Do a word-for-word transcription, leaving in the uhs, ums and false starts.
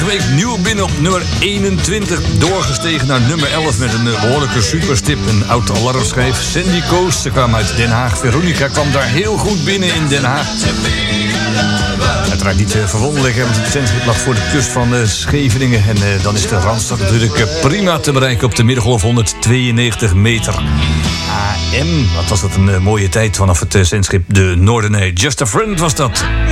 week nieuw binnen op nummer eenentwintig. Doorgestegen naar nummer elf met een behoorlijke superstip. Een oud alarmschijf. Sandy Coast. Ze kwam uit Den Haag. Veronica kwam daar heel goed binnen in Den Haag. Uiteraard niet uh, verwonderlijk, hè, want het zendschip lag voor de kust van uh, Scheveningen. En uh, dan is de Randstad natuurlijk uh, prima te bereiken op de middengolf honderdtweeënnegentig meter. A M, wat was dat een uh, mooie tijd vanaf het uh, zendschip de Noorderij. Just a Friend was dat.